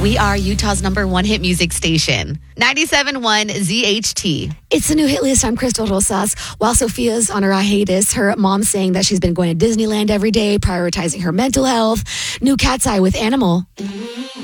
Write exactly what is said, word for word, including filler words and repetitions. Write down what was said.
We are Utah's number one hit music station. ninety-seven point one Z H T. It's the new hit list. I'm Crystal Rosas. While Sophia's on her hiatus, her mom's saying that she's been going to Disneyland every day, prioritizing her mental health. New Cat's Eye with Animal.